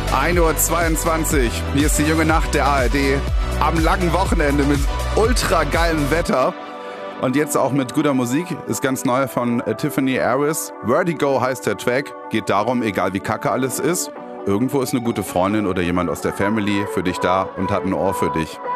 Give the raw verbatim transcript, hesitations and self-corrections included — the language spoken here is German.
ein Uhr zweiundzwanzig. Hier ist die junge Nacht der A R D. Am langen Wochenende mit ultra geilem Wetter. Und jetzt auch mit guter Musik. Ist ganz neu von äh, Tiffany Harris. Vertigo heißt der Track. Geht darum, egal wie kacke alles ist, irgendwo ist eine gute Freundin oder jemand aus der Family für dich da und hat ein Ohr für dich.